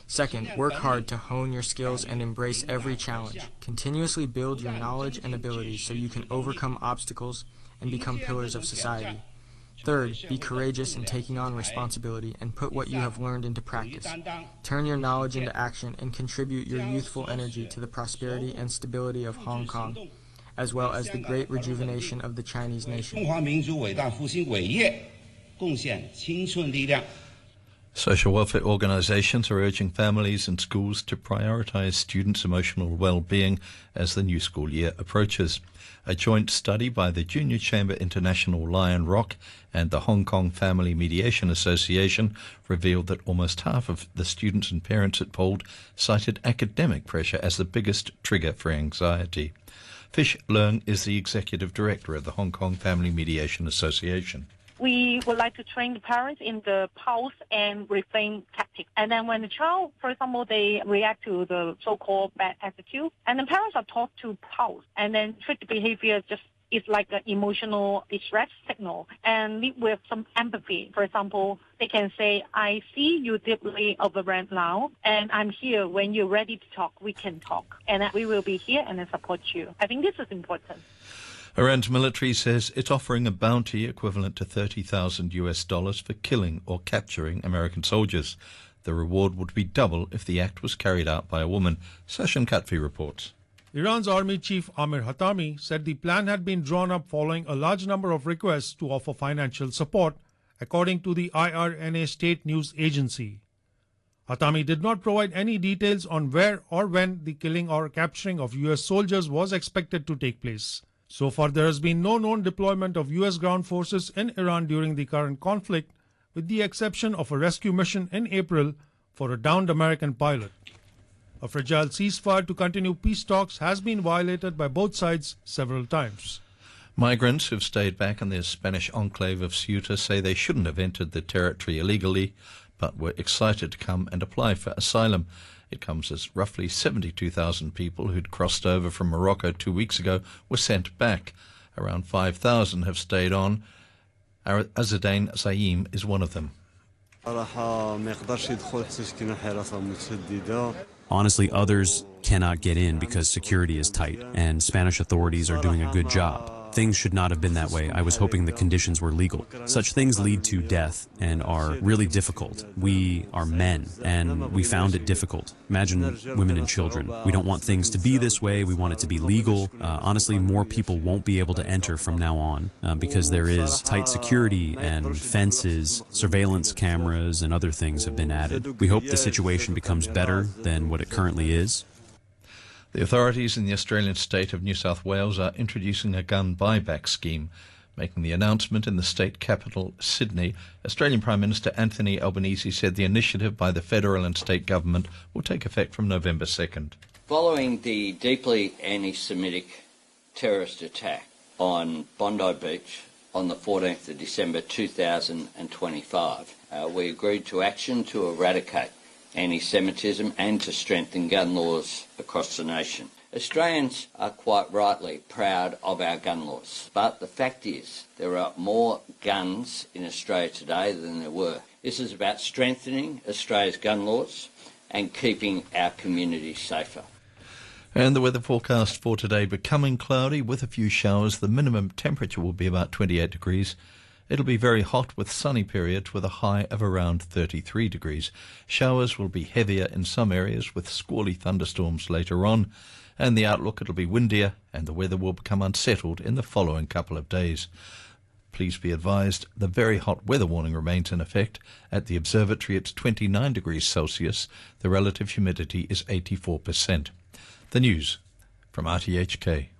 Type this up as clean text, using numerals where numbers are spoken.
Second, work hard to hone your skills and embrace every challenge. Continuously build your knowledge and abilities so you can overcome obstacles and become pillars of society. Third, be courageous in taking on responsibility and put what you have learned into practice. Turn your knowledge into action and contribute your youthful energy to the prosperity and stability of Hong Kong, as well as the great rejuvenation of the Chinese nation. Social welfare organizations are urging families and schools to prioritize students' emotional well-being as the new school year approaches. A joint study by the Junior Chamber International Lion Rock and the Hong Kong Family Mediation Association revealed that almost half of the students and parents it polled cited academic pressure as the biggest trigger for anxiety. Fish Leung is the executive director of the Hong Kong Family Mediation Association. We would like to train the parents in the pause and refrain tactic. And then when the child, for example, they react to the so-called bad attitude, and the parents are taught to pause and then treat the behavior just is like an emotional distress signal and lead with some empathy. For example, they can say, I see you deeply overwhelmed now, and I'm here. When you're ready to talk, we can talk. And we will be here and support you. I think this is important. Iran's military says it's offering a bounty equivalent to $30,000 for killing or capturing American soldiers. The reward would be double if the act was carried out by a woman. Sashan Katvi reports. Iran's Army Chief Amir Hatami said the plan had been drawn up following a large number of requests to offer financial support, according to the IRNA state news agency. Hatami did not provide any details on where or when the killing or capturing of U.S. soldiers was expected to take place. So far, there has been no known deployment of U.S. ground forces in Iran during the current conflict, with the exception of a rescue mission in April for a downed American pilot. A fragile ceasefire to continue peace talks has been violated by both sides several times. Migrants who've stayed back in the Spanish enclave of Ceuta say they shouldn't have entered the territory illegally, but were excited to come and apply for asylum. It comes as roughly 72,000 people who'd crossed over from Morocco 2 weeks ago were sent back. Around 5,000 have stayed on. Azadane Zaim is one of them. Honestly, others cannot get in because security is tight, and Spanish authorities are doing a good job. Things should not have been that way. I was hoping the conditions were legal. Such things lead to death and are really difficult. We are men, and we found it difficult. Imagine women and children. We don't want things to be this way. We want it to be legal. Honestly, more people won't be able to enter from now on because there is tight security and fences, surveillance cameras, and other things have been added. We hope the situation becomes better than what it currently is. The authorities in the Australian state of New South Wales are introducing a gun buyback scheme. Making the announcement in the state capital, Sydney, Australian Prime Minister Anthony Albanese said the initiative by the federal and state government will take effect from November 2nd. Following the deeply anti-Semitic terrorist attack on Bondi Beach on the 14th of December 2025, we agreed to action to eradicate anti-Semitism and to strengthen gun laws across the nation. Australians are quite rightly proud of our gun laws, but the fact is there are more guns in Australia today than there were. This is about strengthening Australia's gun laws and keeping our communities safer. And the weather forecast for today, becoming cloudy with a few showers. The minimum temperature will be about 28 degrees. It'll be very hot with sunny periods with a high of around 33 degrees. Showers will be heavier in some areas with squally thunderstorms later on. And the outlook, it'll be windier and the weather will become unsettled in the following couple of days. Please be advised the very hot weather warning remains in effect. At the observatory it's 29 degrees Celsius. The relative humidity is 84%. The news from RTHK.